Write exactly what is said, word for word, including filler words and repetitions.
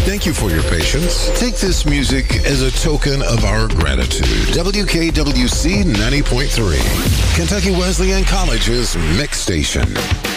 Thank you for your patience. Take this music as a token of our gratitude. W K W C ninety point three, Kentucky Wesleyan College's Mix Station.